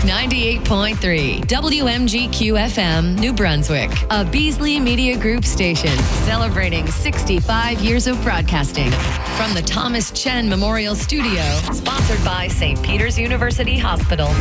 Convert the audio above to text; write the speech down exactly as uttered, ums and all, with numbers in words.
ninety-eight point three, W M G Q F M, New Brunswick, a Beasley Media Group station celebrating sixty-five years of broadcasting. From the Thomas Chen Memorial Studio, sponsored by Saint Peter's University Hospital.